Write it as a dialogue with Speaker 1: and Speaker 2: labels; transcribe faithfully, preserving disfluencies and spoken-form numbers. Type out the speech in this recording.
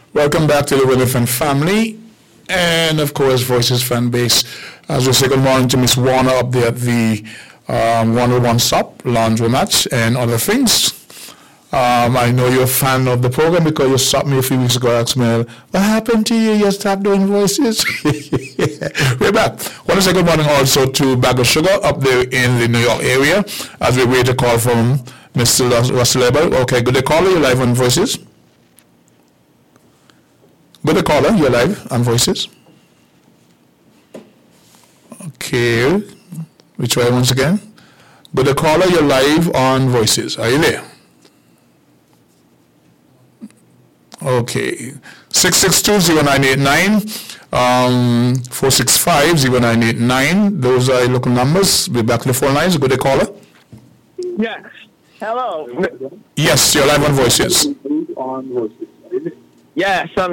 Speaker 1: Welcome back to the William family, and of course, Voices fan base. As we say good morning to Miss Warner up there at the um, one oh one Stop, Laundromat, and other things. Um, I know you're a fan of the program because you stopped me a few weeks ago and asked me, what happened to you? You stopped doing voices? We're back. I want to say good morning also to Bag of Sugar up there in the New York area as we wait a call from Mister Russell Ebel. Okay, good day, caller. You're live on Voices. Good day, caller. You're live on Voices. Okay. We try once again. Good day, caller. You're live on Voices. Are you there? Okay, six six two, zero nine eight nine, um, four six five, zero nine eight nine. Those are local numbers. We're back to the phone lines. Good day, caller.
Speaker 2: Yes. Hello.
Speaker 1: Yes, you're live on Voices.
Speaker 2: Yes, I'm